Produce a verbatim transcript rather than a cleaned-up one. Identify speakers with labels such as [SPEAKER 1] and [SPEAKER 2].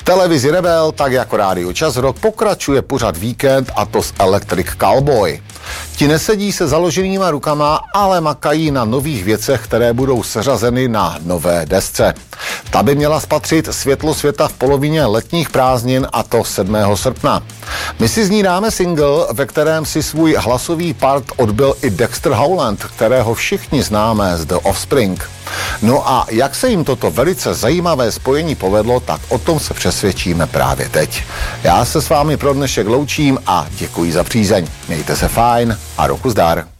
[SPEAKER 1] televizi Rebel, tak jako Rádio Čas Rock, pokračuje pořad Víkend, a to s Electric Callboy. Ti nesedí se založenýma rukama, ale makají na nových věcech, které budou seřazeny na nové desce. Ta by měla spatřit světlo světa v polovině letních prázdnin, a to sedmého srpna. My si z ní dáme single, ve kterém si svůj hlasový part odbyl i Dexter Howland, kterého všichni známe z The Offspring. No a jak se jim toto velice zajímavé spojení povedlo, tak o tom se přesvědčíme právě teď. Já se s vámi pro dnešek loučím a děkuji za přízeň. Mějte se fajn a roku zdar.